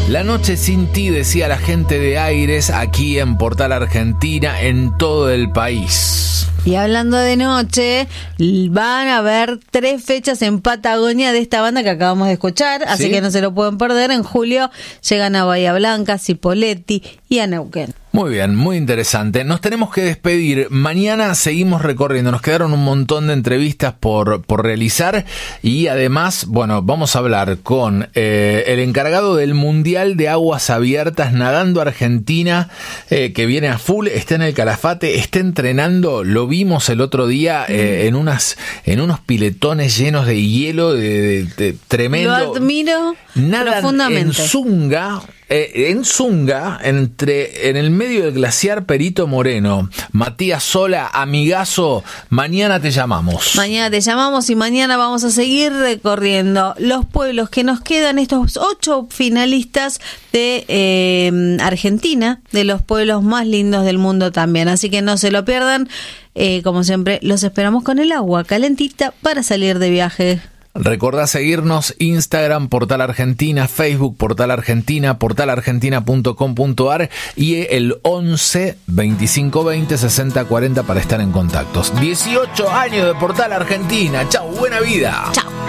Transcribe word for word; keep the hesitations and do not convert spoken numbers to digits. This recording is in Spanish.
La noche sin ti, decía la gente de Aires, aquí en Portal Argentina, en todo el país. Y hablando de noche, van a haber tres fechas en Patagonia de esta banda que acabamos de escuchar, así ¿Sí? que no se lo pueden perder. En julio llegan a Bahía Blanca, Cipolletti y a Neuquén. Muy bien, muy interesante. Nos tenemos que despedir. Mañana seguimos recorriendo. Nos quedaron un montón de entrevistas por, por realizar y además, bueno, vamos a hablar con eh, el encargado del Mundial de Aguas Abiertas Nadando Argentina, eh, que viene a full, está en el Calafate, está entrenando. Lo vimos el otro día eh, en unas en unos piletones llenos de hielo, de, de, de tremendo. Lo admiro Nadan profundamente. en zunga. Eh, en Zunga, entre, en el medio del glaciar Perito Moreno. Matías Sola, amigazo, mañana te llamamos. Mañana te llamamos y mañana vamos a seguir recorriendo los pueblos que nos quedan, estos ocho finalistas de eh, Argentina, de los pueblos más lindos del mundo también. Así que no se lo pierdan. Eh, como siempre, los esperamos con el agua calentita para salir de viaje. Recordá seguirnos Instagram, Portal Argentina, Facebook, Portal Argentina, portal argentina punto com punto a r y el once veinticinco veinte sesenta cuarenta para estar en contactos. dieciocho años de Portal Argentina. Chau, buena vida. Chau.